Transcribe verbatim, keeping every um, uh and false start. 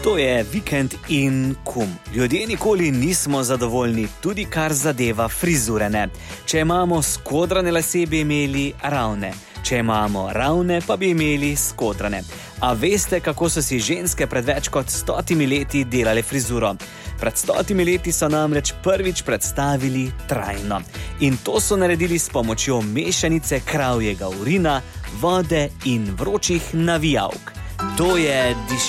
To je vikend in kum. Ljudje nikoli nismo zadovoljni, tudi kar zadeva frizure, ne. Če imamo skodrane lase, bi imeli ravne. Če imamo ravne, pa bi imeli skodrane. A veste, kako so si ženske pred več kot stotimi leti delale frizuro? Pred stotimi leti so namreč prvič predstavili trajno. In to so naredili s pomočjo mešanice kravjega urina, vode in vročih navijalk. To je